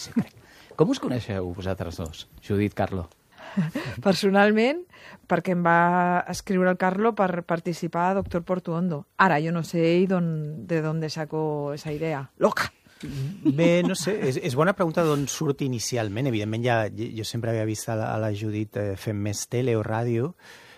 sé, crec. Com us coneixeu vosaltres dos, Judit, Carlo? Personalment, perquè em va escriure el Carlo per participar a Doctor Portuondo. Ara, jo no sé de dónde sacó esa idea. ¡Loca! Bé, no sé, és bona pregunta d'on surt inicialment. Evidentment, jo sempre havia vist a la Judit fent més tele o ràdio,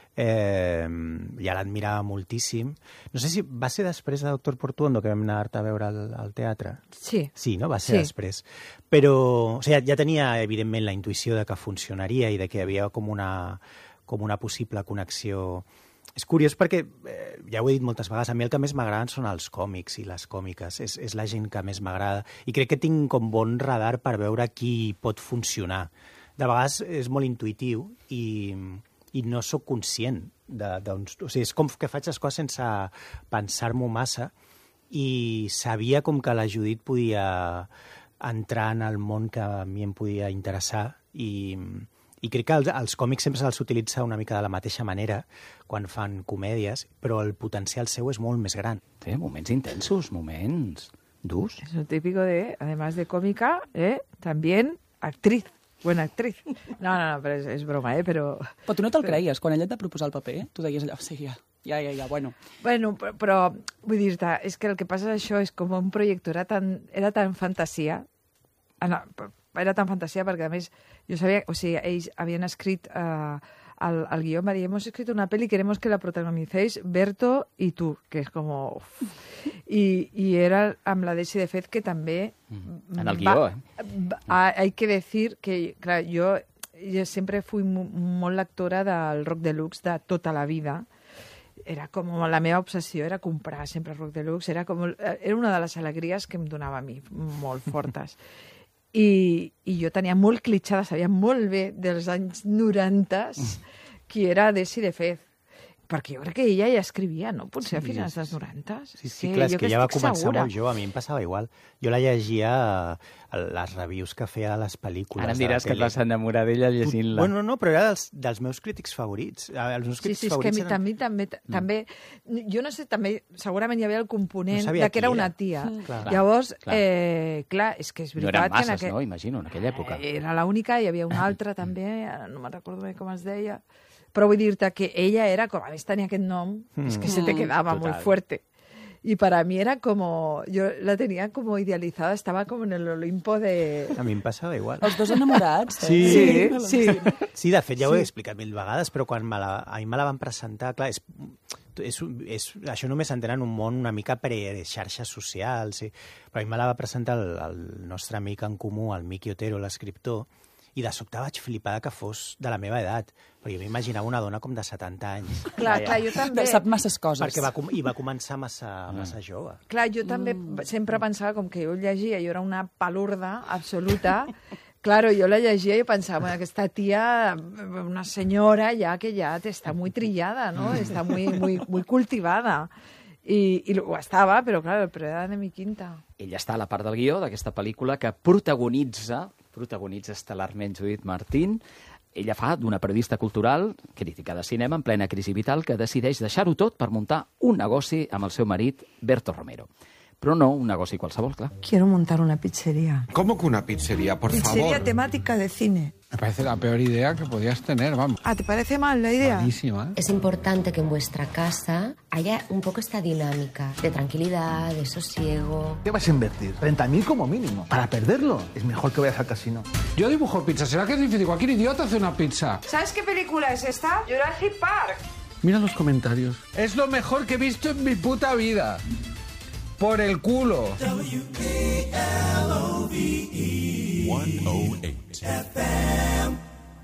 ja l'admirava moltíssim. No sé si va ser després de Doctor Portuondo que vam anar-te a veure al teatre. Sí. Sí, no? Va ser després. Però o sigui, ja tenia, evidentment, la intuïció de que funcionaria i de que hi havia com una possible connexió. És curiós perquè, ja ho he dit moltes vegades, a mi el que més m'agraden són els còmics i les còmiques. És la gent que més m'agrada. I crec que tinc com bon radar per veure qui pot funcionar. De vegades és molt intuïtiu i no sóc conscient o sigui, és com que faig les coses sense pensar-m'ho massa i sabia com que la Judit podia entrar en el món que a mi em podia interessar i crec que els còmics sempre se'ls utilitza una mica de la mateixa manera quan fan comèdies, però el potencial seu és molt més gran. Sí, moments intensos, moments durs. Es lo típico además de cómica, también actriz. Buena actriz. No, però és broma, però... Però tu no te'l creies, quan ella et va proposar el paper, tu deies allò, sí, ja, bueno. Bueno, però vull dir-te, és que el que passa això és com un projecte, era tan fantasia, era tan fantasia perquè, a més, jo sabia, o sigui, ells havien escrit al guió, em va dir, hemos escrito una peli, queremos que la protagonicéis Berto i tu, que és com... I era amb la Desi de Fez, que també... En el guió, Hay que decir que, clar, jo sempre fui molt lectora del Rock Deluxe de tota la vida. Era com la meva obsessió, era comprar sempre Rock Deluxe, era una de les alegries que em donava a mi, molt fortes. I jo tenia molt clitxada, sabia molt bé dels anys 90 qui era Desi de Fez. Perquè jo crec que ella ja escrivia, no? Potser a finals dels 90. Sí, clar, és que ella va començar molt jove, a mi em passava igual. Jo la llegia a les reviews que feia de les pel·lícules. Ara em diràs que et vas enamorar d'ella llegint-la. Bueno, no, però era dels meus crítics favorits. Els meus crítics favorits és que també... Jo no sé, també segurament hi havia el component de que era una tia. Llavors, clar, és que és veritat... No eren masses, no? Imagino, en aquella època. Era l'única, hi havia una altra també, no me'n recordo bé com es deia... Però vull dir-te que ella era, com a més tenia aquest nom, és que se te quedava molt fuerte. Y para mí era como... Yo la tenía como idealizada, estaba como en el Olimpo de... A mi em passava igual. Els dos enamorats. Sí. Sí, de fet, ja ho he explicat 1000 vegades, però quan a mi me la van presentar, clar, això només s'entén en un món una mica pre-xarxes socials, però a mi me la va presentar el nostre amic en comú, el Miki Otero, l'escriptor, i de sobte vaig flipar que fos de la meva edat. Però jo m'imaginava una dona com de 70 anys. Clar, jo també. Sap masses coses. Perquè va començar massa jove. Clar, jo també sempre pensava, com que jo llegia, jo era una palurda absoluta. Claro, jo la llegia i pensava, bueno, aquesta tia, una senyora ja que ja està muy trillada, ¿no? Està muy cultivada. I ho estava, però clar, però era de mi quinta. Ella està a la part del guió d'aquesta pel·lícula que protagonitza estel·larment Judit Martín. Ella fa d'una periodista cultural, crítica de cinema, en plena crisi vital, que decideix deixar-ho tot per muntar un negoci amb el seu marit, Berto Romero. Però no un negoci qualsevol, clar. Quiero montar una pizzería. ¿Cómo que una pizzería, por favor? Pizzería temática de cine. Me parece la peor idea que podías tener, vamos. ¿Te parece mal la idea? Buenísima. Es importante que en vuestra casa haya un poco esta dinámica de tranquilidad, de sosiego. ¿Qué vas a invertir? 30.000 como mínimo. Para perderlo, es mejor que vayas al casino. Yo dibujo pizza. ¿Será que es difícil? Cualquier idiota hace una pizza. ¿Sabes qué película es esta? Jurassic Park. Mira los comentarios. Es lo mejor que he visto en mi puta vida. Por el culo. WKLOVE 108 FM.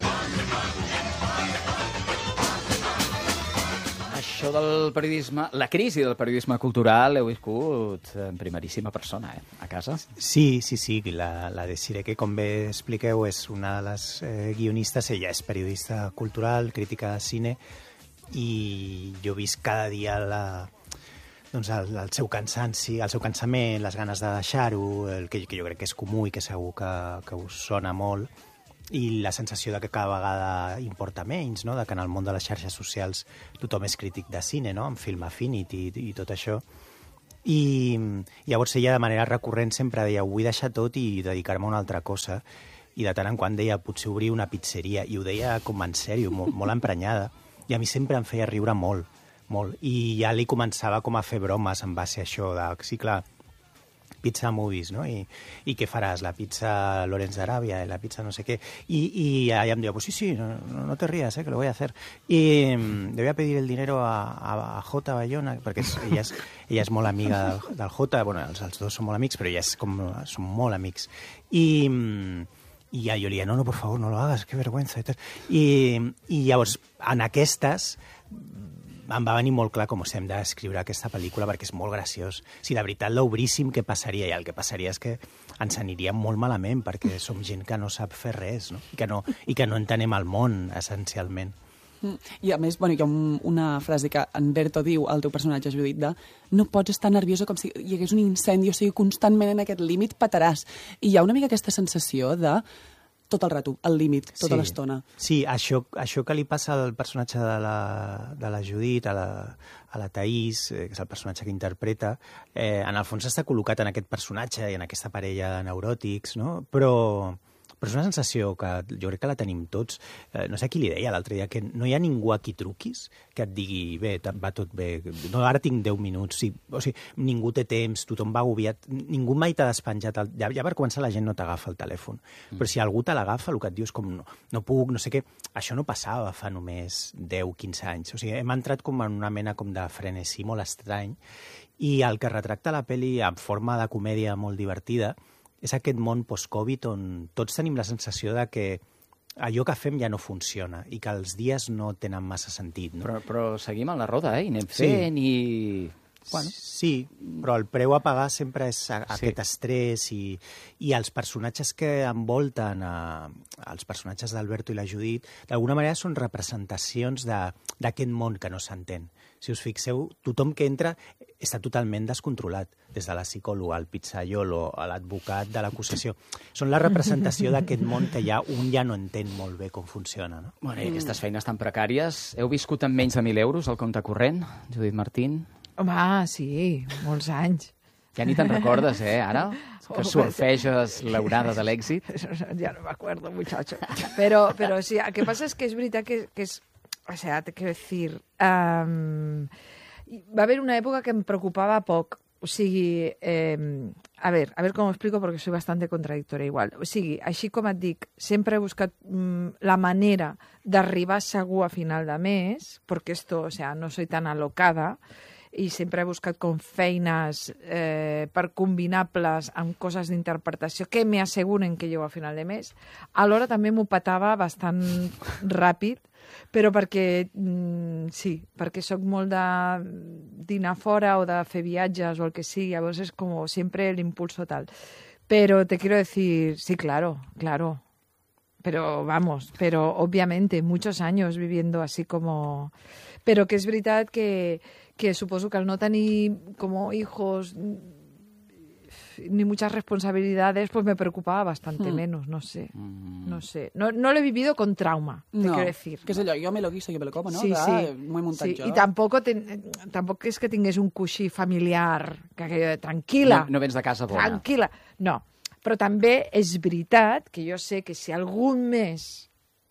Això del periodisme, la crisi del periodisme cultural l'heu viscut en primeríssima persona, a casa? Sí. La Desiree, que com bé expliqueu, és una de les guionistes. Ella és periodista cultural, crítica de cine, i jo he vist cada dia el seu cansanci, el seu cansament, les ganes de deixar-ho, el que jo crec que és comú i que segur que us sona molt, i la sensació de que cada vegada importa menys, no? De que en el món de les xarxes socials tothom és crític de cine, no? Amb Film Affinity i tot això. I llavors ella de manera recurrent sempre deia, ho vull deixar tot i dedicar-me a una altra cosa. I de tant en quant deia, potser obrir una pizzeria. I ho deia com en sèrio, molt emprenyada. I a mi sempre em feia riure molt, molt. I ja li començava com a fer bromes en base a això, de, sí, clar, pizza movies, no? I què faràs? La pizza Lorenz d'Aràbia, la pizza no sé què. I ella em deia, pues sí, no te rías, que lo voy a hacer. Y le voy a pedir el dinero a J. Bayona, perquè ella és molt amiga del J, bueno, els dos són molt amics, però ella són molt amics. I ja jo li deia, no, por favor, no lo hagas, qué vergüenza. I llavors, en aquestes, em va venir molt clar com hem d'escriure aquesta pel·lícula perquè és molt graciós. Si de veritat l'obríssim, què passaria? I el que passaria és que ens aniríem molt malament perquè som gent que no sap fer res, no? I que no entenem el món, essencialment. I a més, bueno, hi ha una frase que en Berto diu al teu personatge, Judit, de no pots estar nerviosa com si hi hagués un incendi, o sigui, constantment en aquest límit petaràs. I hi ha una mica aquesta sensació de tot el rato, al límit, tota l'estona. Sí, això que li passa al personatge de la Judit, a la Thaís, que és el personatge que interpreta, en el fons està col·locat en aquest personatge i en aquesta parella de neuròtics, no? Però és una sensació que jo crec que la tenim tots. No sé a qui li deia l'altre dia, que no hi ha ningú a qui truquis que et digui, bé, va tot bé, no, ara tinc 10 minuts. Sí, o sigui, ningú té temps, tothom va agobiat, ningú mai t'ha despenjat. Ja per començar la gent no t'agafa el telèfon. Però si algú te l'agafa, el que et dius com no puc, no sé què, això no passava fa només 10-15 anys. O sigui, hem entrat com en una mena com de frenesí molt estrany i el que retracta la pel·li en forma de comèdia molt divertida és aquest món post-Covid on tots tenim la sensació de que allò que fem ja no funciona i que els dies no tenen massa sentit. No? Però seguim a la roda, i anem fent i... Bueno. Sí, però el preu a pagar sempre és aquest estrès i els personatges que envolten els personatges d'Alberto i la Judit d'alguna manera són representacions d'aquest món que no s'entén. Si us fixeu, tothom que entra està totalment descontrolat, des de la psicòloga, el pizzaiolo, a l'advocat de l'acusació. Són la representació d'aquest món que un ja no entén molt bé com funciona. No? Bueno, i aquestes feines tan precàries, heu viscut amb menys de 1.000 euros al compte corrent, Judit Martín? Home, sí, molts anys. Ja ni te'n recordes, ara? Que surfeges l'onada de l'èxit? Ja no m'acuerdo, muchacho. Però sí, el que passa és que és veritat que és... O sea, te quiero decir... va haver una època que em preocupava poc. O sigui, a ver com ho explico perquè soy bastante contradictoria igual. O sigui, així com et dic, sempre he buscat la manera d'arribar segur a final de mes, perquè esto, o sea, no soy tan alocada, i sempre he buscat com feines per combinables amb coses d'interpretació que me asseguren que llego a final de mes. Alhora també m'ho petava bastant ràpid, però perquè, sí, perquè sóc molt de dinar fora o de fer viatges o el que sigui, llavors és com sempre l'impulso tal. Pero te quiero decir, sí, claro. Pero obviamente muchos años viviendo así como... Pero que és veritat que suposo que al no tenir como hijos ni muchas responsabilidades, pues me preocupaba bastante menos, no sé. No lo he vivido con trauma, te quiero decir. Que és allò, jo me lo guiso, jo me lo como, no? Sí. M'ho he muntat jo. I tampoc és que tingués un coixí familiar, que tranquil·la. No vens de casa bona. Tranquil·la, no. Però també és veritat que jo sé que si algun mes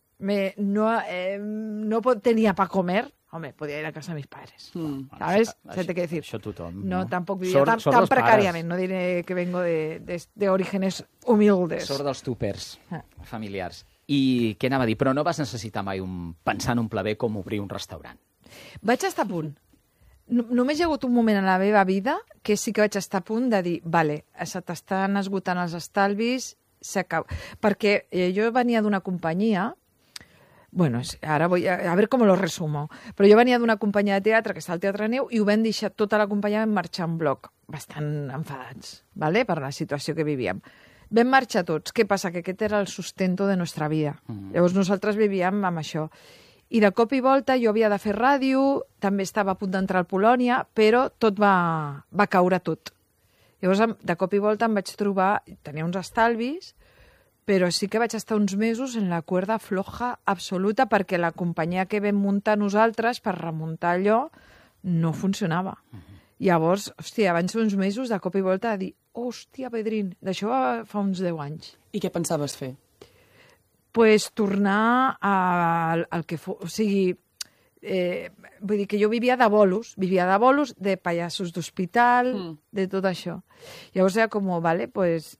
no tenia para comer, hombre, podía ir a casa de mis padres. ¿Sabes? Això, te quiero decir. Això tothom. No, tampoc vivia tan precàriament. No diré que vengo de orígenes humildes. Sort dels tupers familiars. I què anava a dir? Però no vas necessitar mai pensar en un pla B com obrir un restaurant. Vaig estar a punt. Només hi ha hagut un moment en la meva vida que sí que vaig estar a punt de dir vale, se t'estan esgotant els estalvis, s'acaba. Perquè jo venia d'una companyia. Bueno, ara voy a ver cómo lo resumo. Però jo venia d'una companyia de teatre, que està al Teatre Neu, i ho vam deixar tota la companyia, vam marxar en bloc, bastant enfadats, ¿vale? Per la situació que vivíem. Vam marxar tots. Què passa? Que aquest era el sustento de nostra vida. Llavors nosaltres vivíem amb això. I de cop i volta jo havia de fer ràdio, també estava a punt d'entrar al Polònia, però tot va caure tot. Llavors, de cop i volta em vaig trobar, tenia uns estalvis, però sí que vaig estar uns mesos en la cuerda floja absoluta perquè la companyia que vam muntar nosaltres per remuntar allò no funcionava. Llavors, hòstia, abans uns mesos, de cop i volta, a dir, hòstia, Pedrín, d'això fa uns 10 anys. I què pensaves fer? Pues tornar al que fos... O sigui, vull dir que jo vivia de bolos, de pallassos d'hospital, de tot això. Llavors era com, vale, pues,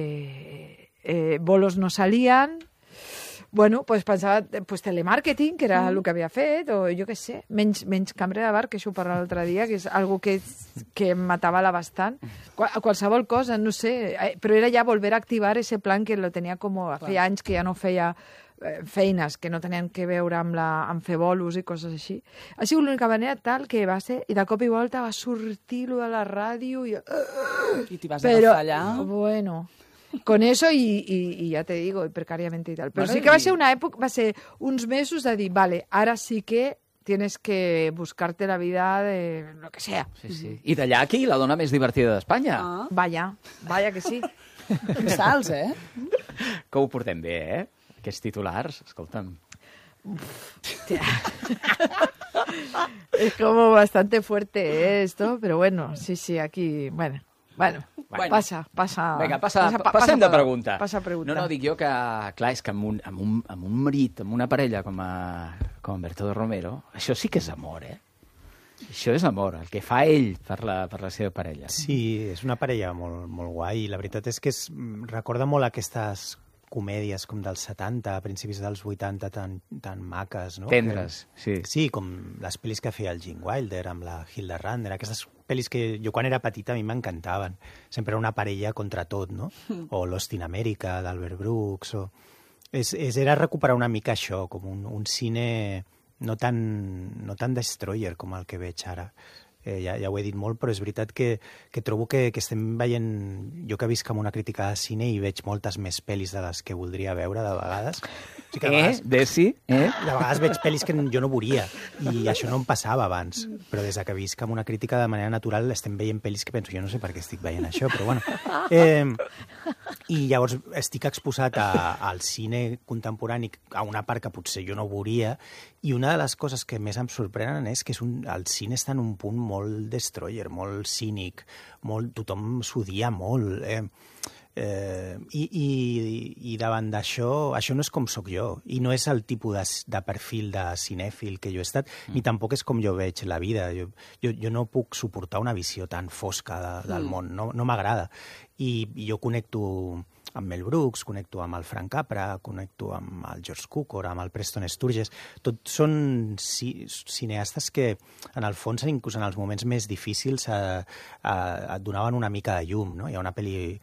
bolos no salien, bueno, pues pensava, pues telemarketing, que era el que havia fet, o jo què sé, menys cambrer de bar, que això ho parlava l'altre dia, que és algo que em matava bastant. Qualsevol cosa, no sé, però era ja volver a activar ese plan que lo tenia com feia anys que ja no feia feines que no tenien que veure amb fer bolos i coses així. Ha sigut l'única manera tal que va ser, i de cop i volta va sortir lo de la ràdio i t'hi vas agafar allà? Bueno... Con eso y ya te digo, precariamente y tal. Pero sí que va a ser una época, va a ser uns mesos de dir, vale, ahora sí que tienes que buscarte la vida de lo que sea. Sí, sí. I d'allà aquí, la dona més divertida d'Espanya. Ah. Vaya que sí. Salts, Que ho portem bé, Aquests titulars, escolta'm. Es como bastante fuerte esto, pero bueno, sí, aquí, bueno, passa. Vinga, passem de pregunta. Passa pregunta. No, dic jo que, clar, és que amb un marit, amb una parella com Berto de Romero, això sí que és amor, Això és amor, el que fa ell per la seva parella. Sí, és una parella molt, molt guai. La veritat és que recorda molt aquestes comèdies com dels 70, a principis dels 80, tan maques, no? Tendres, sí. Sí, com les pel·lis que feia el Gene Wilder amb la Hilda Randner, aquestes pel·lis que jo quan era petita a mi m'encantaven. Sempre era una parella contra tot, no? O Lost in America, d'Albert Brooks, era recuperar una mica això, com un cine no tan destroyer com el que veig ara. Ja ho he dit molt, però és veritat que trobo que estem veient... Jo que visc amb una crítica de cine i veig moltes més pel·lis de les que voldria veure, de vegades. O sigui que de vegades veig pel·lis que jo no veuria, i això no em passava abans. Però des que visc amb una crítica de manera natural estem veient pel·lis que penso, jo no sé per què estic veient això, però bueno. I llavors estic exposat al cine contemporani, a una part que potser jo no veuria, i una de les coses que més em sorprenen és que el cine està en un punt molt destroyer, molt cínic, tothom s'odia molt. I davant d'això, això no és com sóc jo, i no és el tipus de perfil de cinèfil que jo he estat, ni tampoc és com jo veig la vida. Jo no puc suportar una visió tan fosca del món, no m'agrada. I jo connecto amb Mel Brooks, connecto amb el Frank Capra, connecto amb el George Cukor, amb el Preston Sturges. Tots són cineastes que, en el fons, inclús en els moments més difícils, et donaven una mica de llum, no? Hi ha una pel·li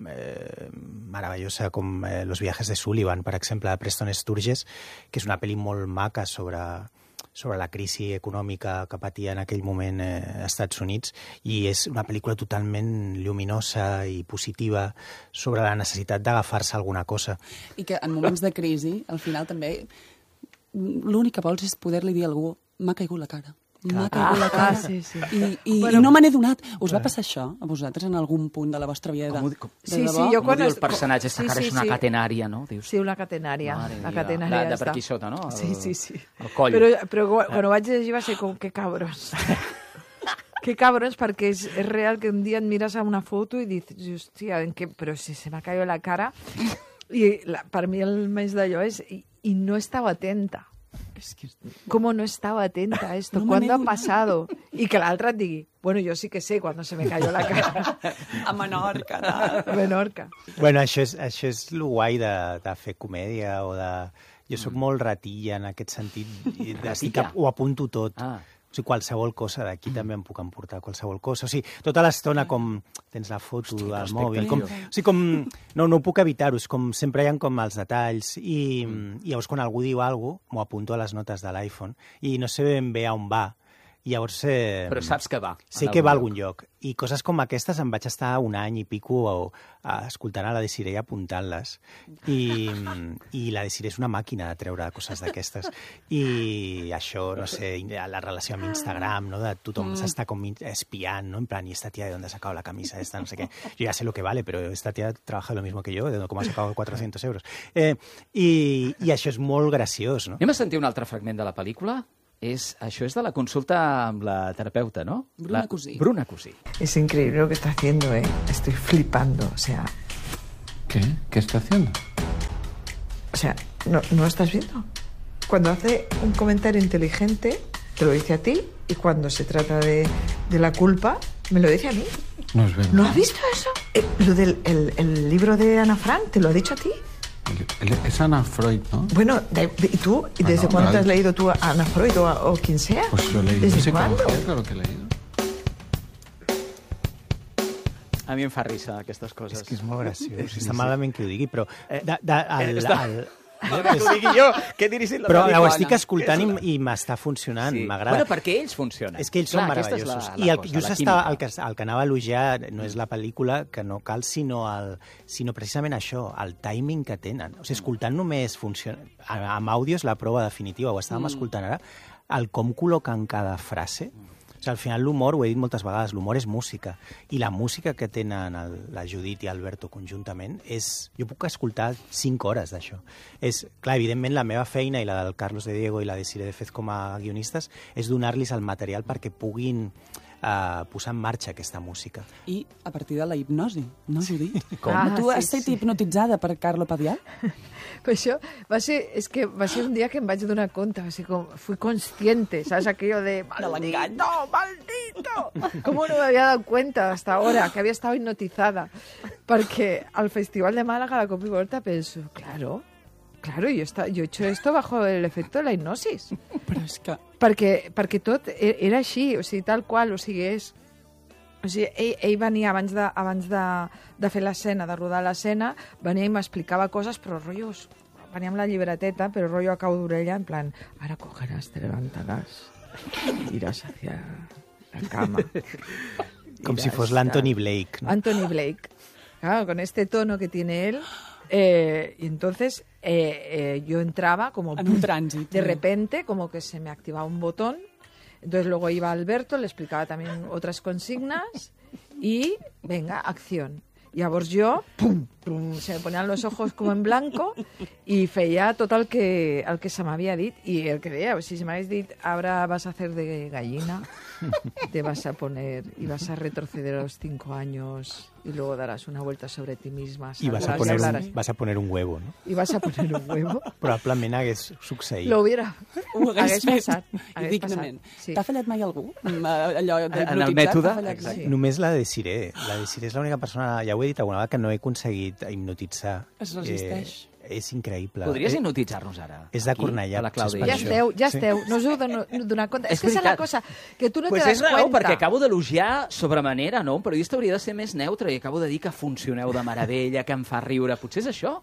meravellosa com Los viajes de Sullivan, per exemple, de Preston Sturges, que és una pel·li molt maca sobre la crisi econòmica que patia en aquell moment als Estats Units, i és una pel·lícula totalment lluminosa i positiva sobre la necessitat d'agafar-se a alguna cosa. I que en moments de crisi, al final també, l'únic que vols és poder-li dir a algú, m'ha caigut la cara. M'ha caigut la cara. Sí. I no me n'he donat. Us va passar això a vosaltres en algun punt de la vostra vida? Sí, jo quan... Com diu el personatge, esta cara és una catenària, no? Sí, una catenària. La catenària de per aquí sota, no? Sí. El coll. Però quan ho vaig llegir va ser com, que cabrons. Que cabrons, perquè és real que un dia et mires a una foto i dius, hòstia, però si se m'ha caído la cara. I per mi el més d'allò és, i no estava atenta. ¿Cómo no estaba atenta a esto? ¿Cuándo ha pasado? Y que l'altre et digui, bueno, yo sí que sé cuando se me cayó la cara. A Menorca. A Menorca. Bueno, això és el guai de fer comèdia o de... Jo sóc molt ratilla en aquest sentit. Ho apunto tot. O sigui, qualsevol cosa, d'aquí també em puc emportar qualsevol cosa. O sigui, tota l'estona com tens la foto del mòbil. O sigui, com... No ho puc evitar-ho, és com sempre hi ha com els detalls. I llavors quan algú diu alguna cosa, m'ho apunto a les notes de l'iPhone i no sé ben bé on va. I llavors... Però saps que va. Sé que va a algun lloc. I coses com aquestes em vaig estar un any i pico escoltant a la Desiree i apuntant-les. I la Desiree és una màquina de treure coses d'aquestes. I això, no sé, la relació amb Instagram, no? De tothom s'està com espiant, no? En plan, ¿y esta tía de dónde ha sacado la camisa esta? No sé qué. Yo ya sé lo que vale, pero esta tía trabaja lo mismo que yo, de cómo ha sacado 400 euros. I això és molt graciós, no? Anem a sentir un altre fragment de la pel·lícula? Això és de la consulta amb la terapeuta, ¿no? Bruna Cusí. Bruna Cusí. Es increíble lo que está haciendo, ¿eh? Estoy flipando, o sea... ¿Qué? ¿Qué está haciendo? O sea, ¿no lo estás viendo? Cuando hace un comentario inteligente, te lo dice a ti, y cuando se trata de la culpa, me lo dice a mí. No es verdad. ¿No has visto eso? Lo del el libro de Ana Frank, ¿te lo ha dicho a ti? Es Ana Freud, ¿no? Bueno, ¿y tú? ¿Y desde cuándo te has leído tú a Ana Freud o quien sea? Pues lo he leído. ¿Desde Sí, cuándo? Claro que he leído. A mi em fa risa, aquestes coses. És que és molt graciós. Està malament que ho digui, però... No que ho digui jo, que he dirigit la Però pel·lícula. ho estic escoltant i m'està funcionant, m'agrada. Bueno, perquè ells funcionen. És que ells són meravellosos. I just el que anava a elogiar no és la pel·lícula, que no cal, sinó precisament això, el timing que tenen. O sigui, escoltant només funciona... Amb àudio és la prova definitiva, ho estàvem escoltant ara, el com col·loquen cada frase. O sigui, al final l'humor, ho he dit moltes vegades, l'humor és música. I la música que tenen la Judit i Alberto conjuntament és... Jo puc escoltar 5 hores d'això. Clar, evidentment, la meva feina i la del Carlos de Diego i la de Sire de Fez com a guionistes és donar-los el material perquè puguin posar en marxa aquesta música. I a partir de la hipnosi, no, Judit? Com? Tu has estat hipnotitzada per Carlo Padial? Pues això va ser un dia que em vaig donar compte, va ser com, fui consciente, ¿sabes? Aquello de maldito. ¿Cómo no me había dado cuenta hasta ahora que había estado hipnotizada? Porque al Festival de Málaga, la Copa y Volta, penso, claro, yo he hecho esto bajo el efecto de la hipnosis. Però és que... Perquè tot era així, o sigui, tal qual, o sigui, ell venia abans de fer l'escena, de rodar l'escena, venia i m'explicava coses, però rotllos, venia amb la llibreteta, però rotllo a cau d'orella, en plan, ara cogeràs, te levantaràs, iràs hacia la cama. Com si fos l'Anthony Blake, ¿no? Anthony Blake. Claro, con este tono que tiene él. Y entonces yo entraba como en un tránsito. De repente, como que se me activaba un botón. Entonces luego iba Alberto, le explicaba también otras consignas y venga, acción. Y llavors jo, pum, se me ponían los ojos como en blanco y feia tot el que se m'havia dit. Y el que deia, si se m'hagués dit, ahora vas a hacer de gallina, te vas a poner y vas a retroceder a los 5 años y luego darás una vuelta sobre ti misma. I vas a poner un huevo, no? I vas a poner un huevo. Probablement hagués succeït. Ho hagués passat. Dignament. Sí. T'ha fallat mai algú? Allò en el mètode? Sí. Només la de Siré. La de Siré és l'única persona, ja ho he dit alguna vegada, que no he aconseguit hipnotitzar. Es resisteix. És increïble. Podries hipnotitzar-nos ara? És de Cornellà. A la Clàudia. Ja esteu. No us heu de donar compte. És que és la cosa, que tu no pues te das és raó, cuenta. perquè acabo d'elogiar sobremanera, no? Un periodista hauria de ser més neutre i acabo de dir que funcioneu de meravella, que em fa riure. Potser és això?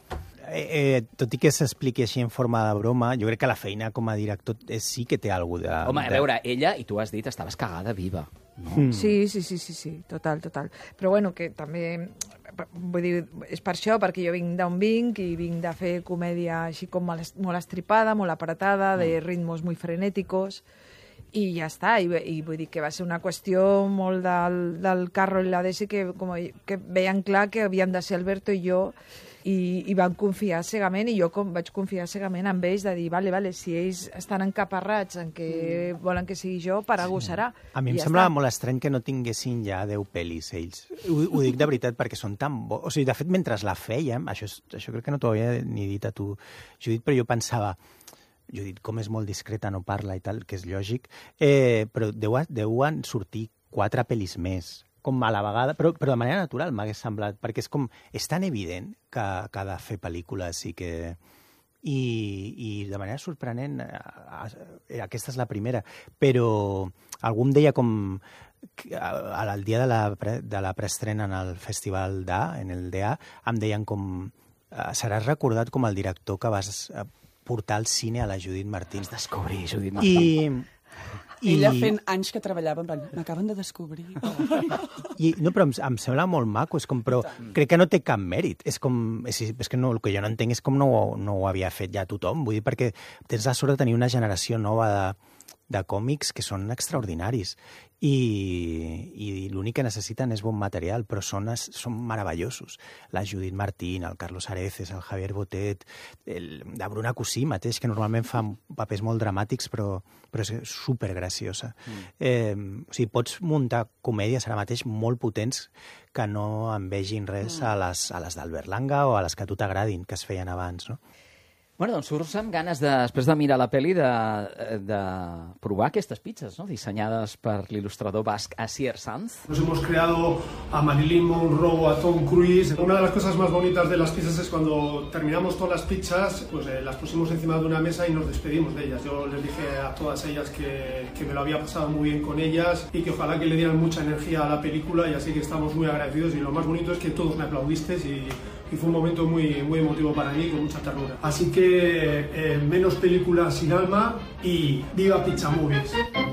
Tot i que s'expliqui així en forma de broma, jo crec que la feina com a director sí que té alguna cosa de... Home, a veure, ella, i tu has dit, estaves cagada viva. No? Sí, total. Però bueno, que també, vull dir, és per això, perquè jo vinc d'on vinc i vinc de fer comèdia així com molt estripada, molt apretada, de ritmos muy frenéticos, i ja està, i vull dir que va ser una qüestió molt del Carro i la Desi que veien clar que havien de ser Alberto i jo, i van confiar cegament, i jo vaig confiar cegament amb ells, de dir, vale, si ells estan encaparrats en que volen que sigui jo, per algú serà. A mi em semblava molt estrany que no tinguessin ja 10 pel·lis, ells. Ho dic de veritat, perquè són tan bons. O sigui, de fet, mentre la fèiem, això crec que no t'ho havia ni dit a tu, Judit, però jo pensava, Judit, com és molt discreta, no parla i tal, que és lògic, però deuen sortir 4 pel·lis més, com a la vegada, però de manera natural m'hagués semblat, perquè és tan evident que ha de fer pel·lícules i que... I de manera sorprenent, aquesta és la primera, però algú em deia com el dia de la preestrena en el Festival en el DA, em deien com seràs recordat com el director que vas portar al cine a la Judit Martín. Vas descobrir Judit Martín. Ella fent anys que treballava, en plan, m'acaben de descobrir. No, però em sembla molt maco, però crec que no té cap mèrit. És que el que jo no entenc és com no ho havia fet ja tothom. Vull dir, perquè tens la sort de tenir una generació nova de còmics que són extraordinaris i l'únic que necessiten és bon material, però són meravellosos. La Judit Martín, el Carlos Areces, el Javier Botet, la Bruna Cusí mateix, que normalment fa papers molt dramàtics, però és supergraciosa. O sigui, pots muntar comèdies ara mateix molt potents que no envegin res a les d'Albert Langa o a les que a tu t'agradin, que es feien abans, no? Bueno, doncs surts amb ganes, després de mirar la pel·li, de provar aquestes pizzas, ¿no? Diseñadas per l'il·lustrador basc Asier Sanz. Nos hemos creado a Marilyn Monroe, a Tom Cruise. Una de las cosas más bonitas de las pizzas es cuando terminamos todas las pizzas, pues las pusimos encima de una mesa y nos despedimos de ellas. Yo les dije a todas ellas que me lo había pasado muy bien con ellas y que ojalá que le dieran mucha energía a la película, y así que estamos muy agradecidos, y lo más bonito es que todos me aplaudisteis y fue un momento muy, muy emotivo para mí, con mucha ternura. Así que menos películas sin alma y viva Pizza Movies.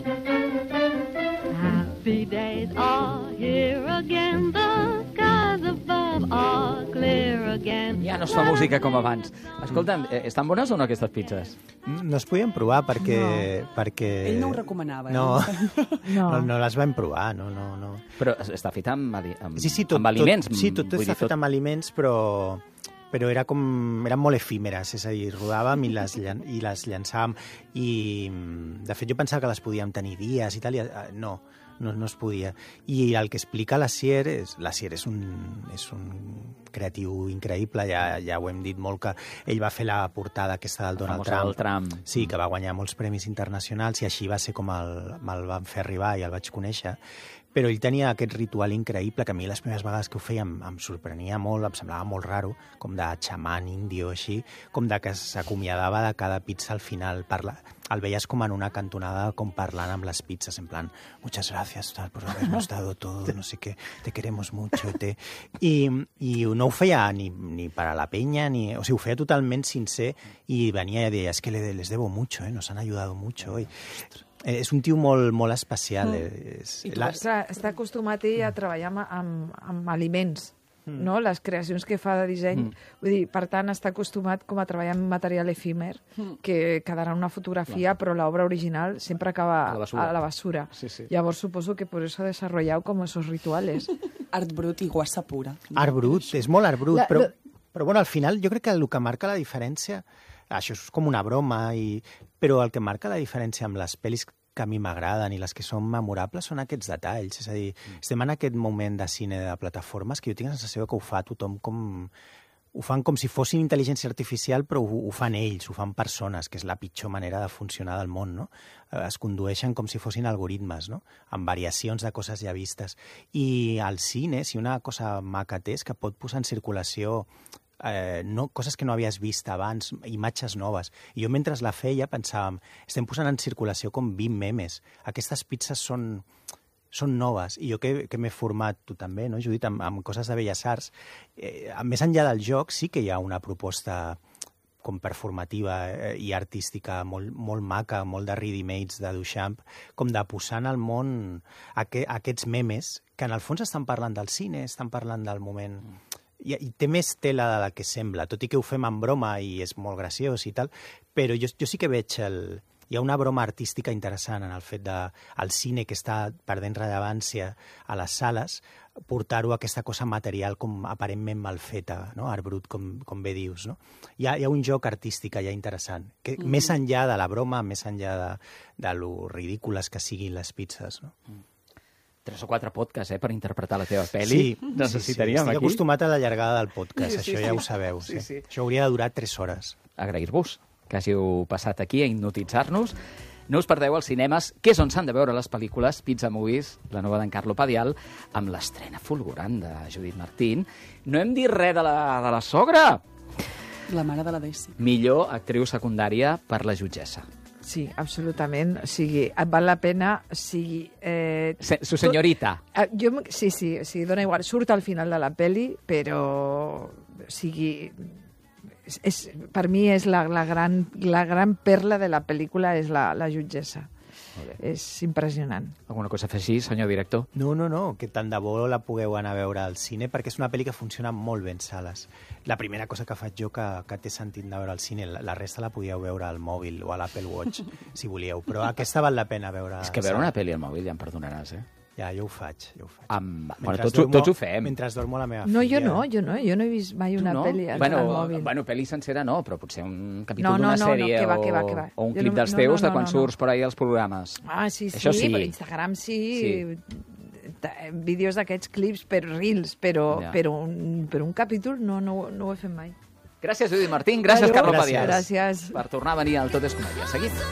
Happy days are here again, the skies above are clear again. Ja no es fa música com abans. Escolta'm, estan bones o no aquestes pizzas? No es podien provar perquè... Ell no ho recomanava. No les vam provar, no. Però està fet amb aliments. Tot està fet amb aliments, però eren molt efímeres, és a dir, rodàvem i les llançàvem, i de fet jo pensava que les podíem tenir dies i tal, i no es podia. I el que explica l'Asier és un creatiu increïble, ja ho hem dit molt, que ell va fer la portada aquesta del Donald Trump. Sí, que va guanyar molts premis internacionals, i així va ser com me'l van fer arribar i el vaig conèixer. Però ell tenia aquest ritual increïble que a mi les primeres vegades que ho feia em sorprenia molt, em semblava molt raro, com de xaman índio, així, com de que s'acomiadava de cada pizza al final. El veies com en una cantonada, com parlant amb les pizzas, en plan, muchas gracias por habernos dado todo, no sé qué, te queremos mucho. I no ho feia ni para la peña, o sigui, ho feia totalment sincer, i venia i deia, es que les debo mucho, nos han ayudado mucho. És un tio molt especial. Està acostumat ell a treballar amb aliments, no? Les creacions que fa de disseny. Vull dir, per tant, està acostumat com a treballar amb material efímer, que quedarà una fotografia, però l'obra original sempre acaba a la basura. Sí. Llavors suposo que por eso ha desarrollado como esos rituales. Art brut i guassa pura. Art brut, és molt art brut, però bueno, al final jo crec que el que marca la diferència, això és com una broma, però el que marca la diferència amb les pel·lis que a mi m'agraden i les que són memorables són aquests detalls. És a dir, estem en aquest moment de cine de plataformes que jo tinc la sensació que ho fa tothom ho fan com si fossin intel·ligència artificial, però ho fan ells, ho fan persones, que és la pitjor manera de funcionar del món, no? Es condueixen com si fossin algoritmes, no? Amb variacions de coses ja vistes. I al cine, si una cosa maca té, és que pot posar en circulació coses que no havies vist abans, imatges noves. I jo mentre la feia pensàvem, estem posant en circulació com 20 memes. Aquestes pizzas són noves. I jo que m'he format, tu també, no, Judit, amb coses de Belles Arts, més enllà del joc sí que hi ha una proposta com performativa i artística molt maca, molt de ready-mades de Duchamp, com de posar en el món aquests memes que en el fons estan parlant del cine, estan parlant del moment... I té més tela de la que sembla, tot i que ho fem en broma i és molt graciós i tal, però jo sí que veig hi ha una broma artística interessant en el fet del cine que està perdent rellevància a les sales, portar-ho a aquesta cosa material com aparentment mal feta, no? Art brut, com bé dius, no? Hi ha un joc artístic allà interessant, que més enllà de la broma, més enllà de lo ridícules que siguin les pizzas, no? 3 o 4 podcasts, per interpretar la teva pel·li. Sí, necessitaríem estic aquí. acostumat a la llargada del podcast, això ja ho sabeu. Sí. Això hauria de durar 3 hores. Agrair-vos que hàgiu passat aquí a hipnotitzar-nos. No us perdeu als cinemes, que és on s'han de veure les pel·lícules Pizza Movies, la nova d'en Carlo Padial, amb l'estrena fulgurant de Judit Martín. No hem dit res de la sogra! La mare de la Daisy. Millor actriu secundària per la jutgessa. Sí, absolutament. O sigui, val la pena... Su senyorita. Sí, dona igual. Surt al final de la peli, però... O sigui, per mi és la gran perla de la pel·lícula, és la jutgessa. és impressionant. Alguna cosa a afegir, senyor director? No, que tant de bo la pugueu anar a veure al cine, perquè és una pel·li que funciona molt bé en sales. La primera cosa que faig jo que té sentit de veure al cine, la resta la podíeu veure al mòbil o a l'Apple Watch, si volíeu, però aquesta val la pena veure... És que veure una pel·li al mòbil, ja em perdonaràs, Ja, jo ho faig. Bueno, tots ho fem. Mentre dormo la meva No, filla. jo no he vist mai una pel·li al mòbil. Bueno, pel·li sencera no, però potser un capítol d'una sèrie que va. O un clip dels teus de quan surts per ahí als programes. Sí, Això sí. per Instagram sí. Vídeos d'aquests clips, per reels, però un capítol no ho he fet mai. Gràcies, Judit Martín. Gràcies, Carlo Padias. Gràcies. Per tornar a venir al Tot és Comèdia. Seguim.